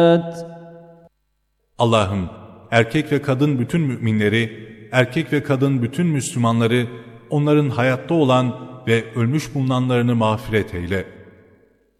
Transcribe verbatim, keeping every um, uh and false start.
Allah'ım, erkek ve kadın bütün müminleri, erkek ve kadın bütün Müslümanları, onların hayatta olan ve ölmüş bulunanlarını mağfiret eyle.